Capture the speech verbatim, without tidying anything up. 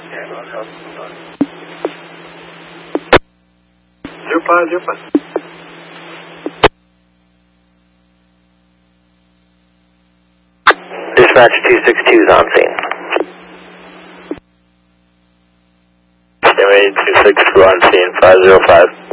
Zero five, zero five. Dispatch two six two is on scene. Estimated two six two on scene, five zero five.